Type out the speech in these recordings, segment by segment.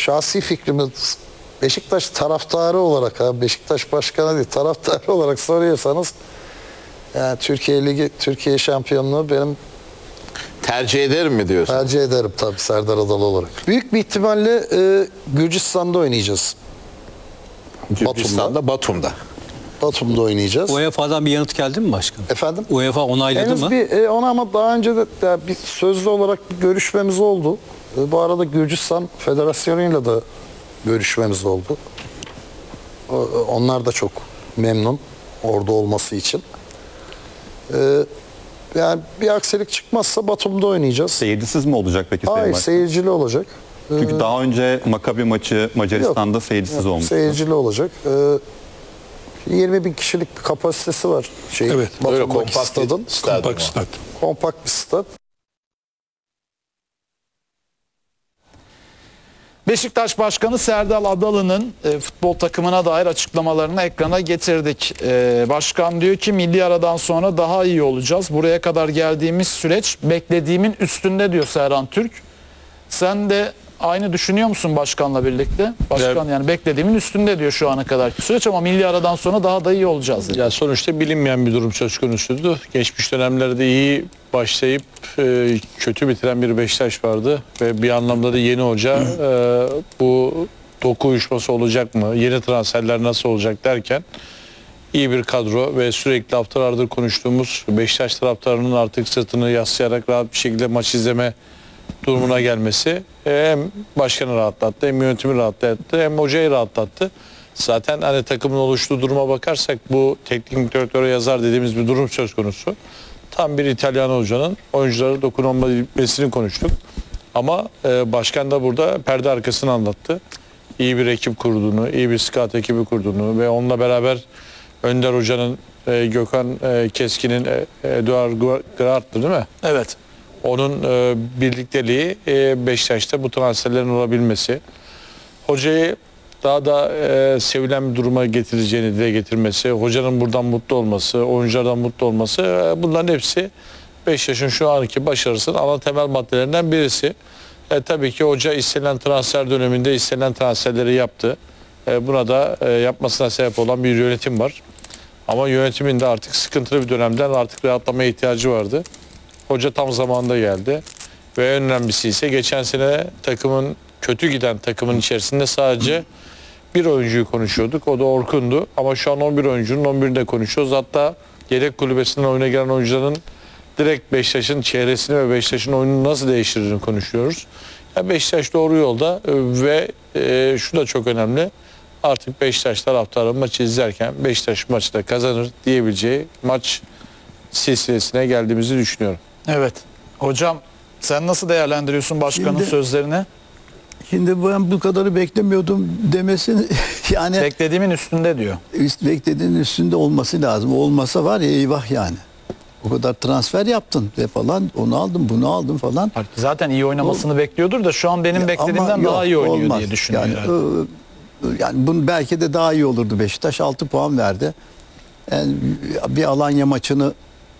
şahsi fikrimi Beşiktaş taraftarı olarak, Beşiktaş başkanı değil, taraftarı olarak soruyorsanız, yani Türkiye Ligi, Türkiye şampiyonluğu benim Tercih ederim mi diyorsun? tercih ederim tabii, Serdar Adalı olarak. Büyük bir ihtimalle Gürcistan'da oynayacağız. Gürcistan'da, Batum'da. Batum'da oynayacağız. UEFA'dan bir yanıt geldi mi başkan? Efendim? UEFA onayladı Henüz mı? bir ona, ama daha önce de bir sözlü olarak bir görüşmemiz oldu. Bu arada Gürcistan Federasyonu'yla da görüşmemiz oldu. Onlar da çok memnun orada olması için. Yani bir aksilik çıkmazsa Batum'da oynayacağız. Seyircisiz mi olacak peki? Hayır, seyircili olacak. Çünkü daha önce Maccabi maçı Macaristan'da seyircisiz olmuştu. Seyircili olacak. 20 bin kişilik bir kapasitesi var. Evet, Öyle Batum'daki kompakt stadın. Kompakt stat. Kompakt bir stat. Beşiktaş Başkanı Serdal Adalı'nın futbol takımına dair açıklamalarını ekrana getirdik. Başkan diyor ki milli aradan sonra daha iyi olacağız. Buraya kadar geldiğimiz süreç beklediğimin üstünde diyor Serhan Türk. Sen de aynı düşünüyor musun başkanla birlikte? Başkan yani beklediğimin üstünde diyor şu ana kadarki süreç, ama milli aradan sonra daha da iyi olacağız diyor. Ya sonuçta bilinmeyen bir durum söz konusuydu. Geçmiş dönemlerde iyi başlayıp kötü bitiren bir Beşiktaş vardı ve bir anlamda da yeni hoca bu doku uyuşması olacak mı? Yeni transferler nasıl olacak derken iyi bir kadro ve sürekli haftalardır konuştuğumuz Beşiktaş taraftarının artık sırtını yaslayarak rahat bir şekilde maç izleme durumuna gelmesi hem başkanı rahatlattı, hem yönetimi rahatlattı, hem hocayı rahatlattı. Zaten hani takımın oluştuğu duruma bakarsak bu teknik direktöre yazar dediğimiz bir durum söz konusu. Tam bir İtalyan hocanın oyunculara dokunulmasını konuştuk. Ama başkan da burada perde arkasını anlattı. İyi bir ekip kurduğunu, iyi bir scout ekibi kurduğunu ve onunla beraber Önder Hoca'nın, Gökhan Keskin'in, Eduard Grart'tı değil mi? Evet. Onun birlikteliği Beşiktaş'ta bu transferlerin olabilmesi. Hocayı daha da sevilen bir duruma getireceğini dile getirmesi, hocanın buradan mutlu olması, oyunculardan mutlu olması, bunların hepsi Beşiktaş'ın şu anki başarısının ana temel maddelerinden birisi. Tabii ki hoca istenilen transfer döneminde istenilen transferleri yaptı. Buna da yapmasına sebep olan bir yönetim var. Ama yönetimin de artık sıkıntılı bir dönemden artık rahatlamaya ihtiyacı vardı. Hoca tam zamanında geldi ve en önemlisi ise geçen sene takımın kötü giden takımın içerisinde sadece bir oyuncuyu konuşuyorduk. O da Orkun'du. Ama şu an 11 oyuncunun 11'ini de konuşuyoruz. Hatta yedek kulübesinden oyuna gelen oyuncuların direkt Beşiktaş'ın çehresini ve Beşiktaş'ın oyununu nasıl değiştirdiğini konuşuyoruz. Yani Beşiktaş doğru yolda ve şu da çok önemli. Artık Beşiktaş taraftarı maçı izlerken Beşiktaş maçı da kazanır diyebileceği maç silsilesine geldiğimizi düşünüyorum. Evet. Hocam sen nasıl değerlendiriyorsun başkanın Şimdi- sözlerini? Şimdi ben bu kadarı beklemiyordum demesini yani Beklediğimin üstünde diyor. beklediğinin üstünde olması lazım. Olmasa var ya eyvah yani. O kadar transfer yaptın ve falan, onu aldım bunu aldım falan. Zaten iyi oynamasını bekliyordur da şu an benim Ya beklediğimden ama daha iyi yok, oynuyor olmaz. diye düşünüyor. Yani, herhalde. yani bunun belki de daha iyi olurdu Beşiktaş. 6 puan verdi. Yani bir Alanya maçını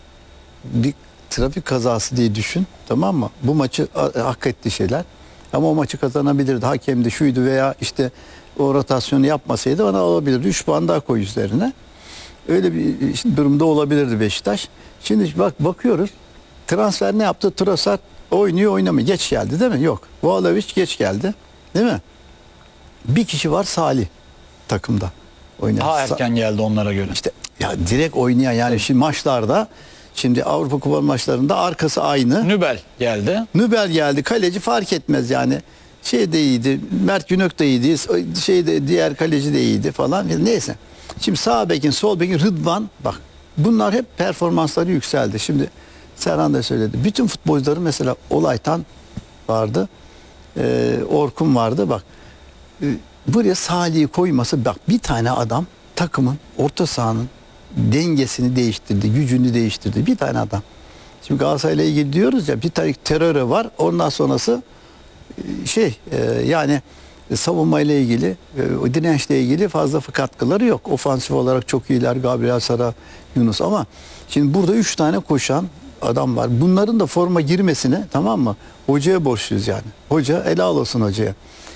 bir trafik kazası diye düşün. Tamam mı? Bu maçı hak etti şeyler. Ama o maçı kazanabilirdi. Hakem de şuydu veya işte o rotasyonu yapmasaydı ona alabilirdi. 3 puan daha koy üzerine. Öyle bir durumda olabilirdi Beşiktaş. Şimdi bakıyoruz. Transfer ne yaptı? Trossard oynuyor oynamıyor. Geç geldi değil mi? Yok. Vlahovic geç geldi. Değil mi? Bir kişi var Salih takımda. Oynayan. Daha erken geldi onlara göre. İşte ya direkt oynayan yani şimdi maçlarda, şimdi Avrupa Kupa maçlarında arkası aynı. Nübel geldi. Nübel geldi. Kaleci fark etmez yani. Şey de iyiydi. Mert Günök de iyiydi. Şey de, diğer kaleci de iyiydi falan. Neyse. Şimdi sağ bekin, sol bekin, Rıdvan, bak bunlar hep performansları yükseldi. Şimdi Serhan da söyledi. Bütün futbolcuların mesela Olaytan vardı. Orkun vardı. Bak buraya Salih'i koyması, bak bir tane adam takımın orta sahanın dengesini değiştirdi, gücünü değiştirdi. Bir tane adam. Şimdi Galatasaray'la ilgili diyoruz ya, bir tane terörü var. Ondan sonrası yani savunmayla ilgili, dirençle ilgili fazla katkıları yok. Ofansif olarak çok iyiler, Gabriel Sara, Yunus, ama şimdi burada 3 tane koşan adam var. Bunların da forma girmesine, tamam mı? Hocaya borçluyuz yani. Hoca helal olsun hocaya.